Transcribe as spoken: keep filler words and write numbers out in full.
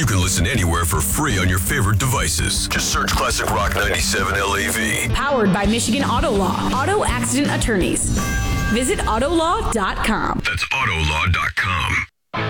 You can listen anywhere for free on your favorite devices. Just search Classic Rock ninety-seven L A V. Powered by Michigan Auto Law. Auto accident attorneys. Visit autolaw dot com. That's autolaw dot com.